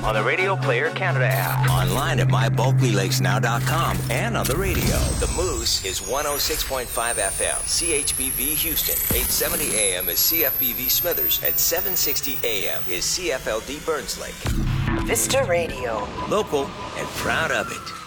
on the Radio Player Canada app. Online at mybulklylakesnow.com and on the radio. The Moose is 106.5 FM, CHBV Houston, 870 AM is CFBV Smithers, and 760 AM is CFLD Burns Lake. Vista Radio. Local and proud of it.